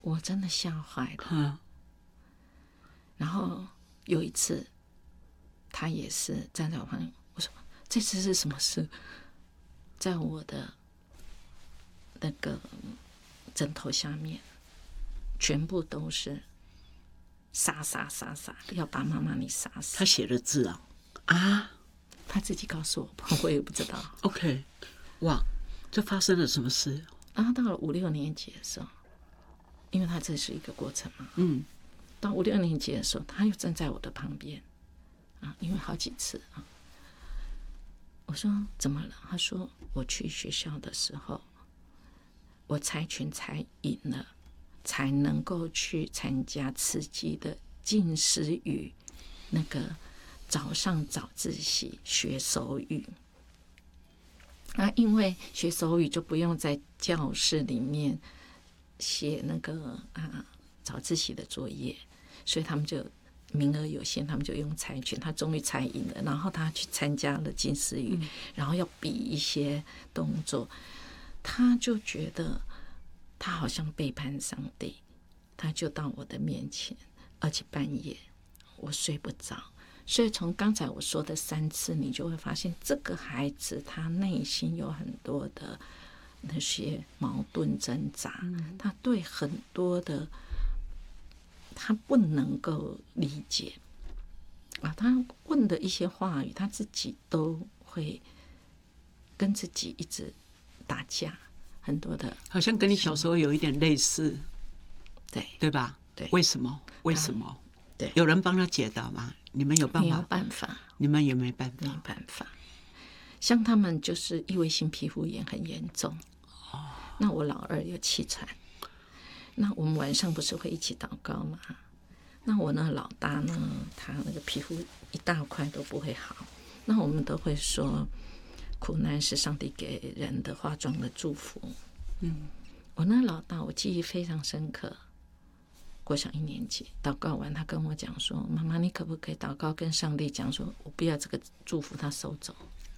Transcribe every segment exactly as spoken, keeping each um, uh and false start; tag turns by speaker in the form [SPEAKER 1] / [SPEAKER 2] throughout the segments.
[SPEAKER 1] 我真的吓坏了。
[SPEAKER 2] 嗯，
[SPEAKER 1] 然后有一次，他也是站在我旁边，我说这次是什么事？在我的那个枕头下面，全部都是杀杀杀杀，要把妈妈你杀死。
[SPEAKER 2] 他写的字啊啊，
[SPEAKER 1] 他自己告诉我，我也不知道。
[SPEAKER 2] OK， 哇，这发生了什么事？
[SPEAKER 1] 然后到了五六年级的时候，因为他这是一个过程嘛，
[SPEAKER 2] 嗯，
[SPEAKER 1] 到五六年级的时候，他又站在我的旁边啊，因为好几次啊。我说怎么了？他说我去学校的时候，我猜拳才赢了，才能够去参加慈济的近思语那个早上早自习学手语。那因为学手语就不用在教室里面写那个啊早自习的作业，所以他们就名额有限，他们就用猜拳。他终于猜赢了，然后他去参加了近思语，然后要比一些动作，他就觉得他好像背叛上帝，他就到我的面前，而且半夜我睡不着。所以从刚才我说的三次，你就会发现这个孩子他内心有很多的那些矛盾挣扎，他对很多的他不能够理解啊，他问的一些话语，他自己都会跟自己一直打架，很多的，
[SPEAKER 2] 好像跟你小时候有一点类似，
[SPEAKER 1] 对
[SPEAKER 2] 对吧？
[SPEAKER 1] 对，
[SPEAKER 2] 为什么？为什么？
[SPEAKER 1] 对，
[SPEAKER 2] 有人帮他解答吗？你们有办法？
[SPEAKER 1] 没有办法，
[SPEAKER 2] 你们也没办法，
[SPEAKER 1] 没办法。像他们就是异位性皮肤炎很严重，哦，那我老二有气喘，那我们晚上不是会一起祷告吗？那我那老大呢，他那个皮肤一大块都不会好，那我们都会说，苦难是上帝给人的化妆的祝福。嗯，我那老大我记忆非常深刻。国小一年级祷告完，他跟我讲说：“妈妈，你可不可以祷告跟上帝讲说，我不要这个祝福，他收走。”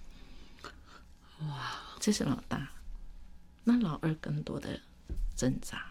[SPEAKER 1] 哇，这是老大。那老二更多的挣扎。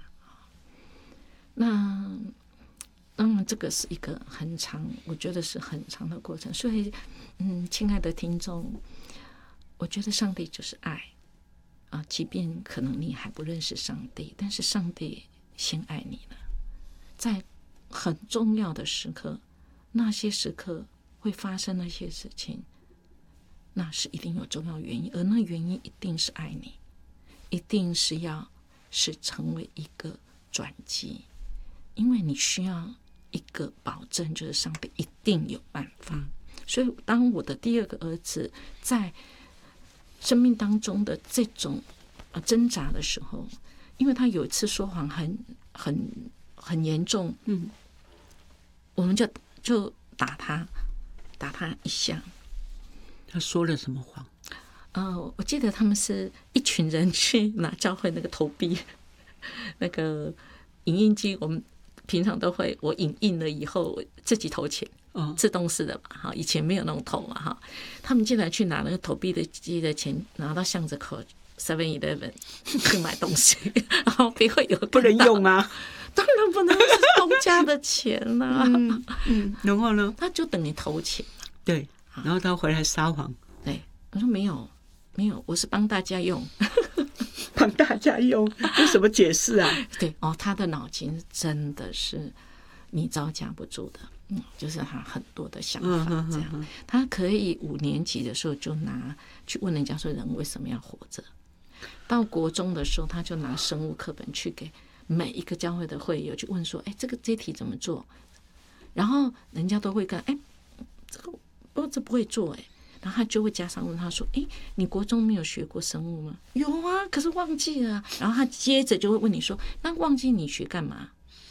[SPEAKER 1] 那当然，这个是一个很长，我觉得是很长的过程。所以，嗯，亲爱的听众，我觉得上帝就是爱啊，即便可能你还不认识上帝，但是上帝先爱你了。在很重要的时刻，那些时刻会发生那些事情，那是一定有重要原因，而那原因一定是爱你，一定是要是成为一个转机，因为你需要一个保证，就是上帝一定有办法。所以当我的第二个儿子在生命当中的这种挣扎的时候，因为他有一次说谎很很很严重，嗯，我们就就打他，打他一下。
[SPEAKER 2] 他说了什么谎？
[SPEAKER 1] 呃，我记得他们是一群人去拿教会那个投币，那个影印机，我们平常都会，我影印了以后自己投钱，哦，自动式的嘛，哈，以前没有那种投嘛，哈，他们进来去拿那个投币的机的钱，拿到巷子口 seven eleven 去买东西，然后别会有
[SPEAKER 2] 不能用啊。
[SPEAKER 1] 当然不能，是公家的钱啊。
[SPEAKER 2] 嗯嗯，然后呢？
[SPEAKER 1] 他就等于投钱。
[SPEAKER 2] 对，然后他回来撒谎。
[SPEAKER 1] 对，我说没有，没有，我是帮大家用，
[SPEAKER 2] 帮大家用，这什么解释啊？
[SPEAKER 1] 对哦，他的脑筋真的是你招架不住的，嗯，就是他很多的想法这样。嗯、他可以五年级的时候就拿去问人家说人为什么要活着，到国中的时候他就拿生物课本去给每一个教会的会友去问说，哎，这个这题怎么做？然后人家都会跟，哎，这个不这不会做，哎，然后他就会加上问他说，哎，你国中没有学过生物吗？有啊，可是忘记了。然后他接着就会问你说，那忘记你学干嘛？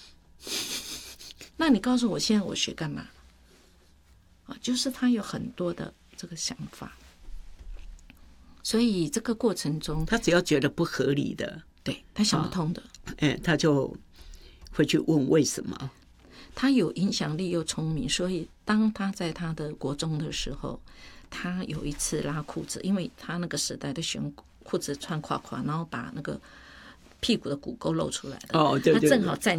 [SPEAKER 1] 那你告诉我现在我学干嘛？啊，就是他有很多的这个想法，所以这个过程中，
[SPEAKER 2] 他只要觉得不合理的。
[SPEAKER 1] 对，他想不通的，
[SPEAKER 2] 哎、哦，他就会去问为什么。
[SPEAKER 1] 他有影响力又聪明，所以当他在他的国中的时候，他有一次拉裤子，因为他那个时代的选裤子穿垮垮，然后把那个屁股的骨沟露出来的。
[SPEAKER 2] 哦，对对对，
[SPEAKER 1] 他正好站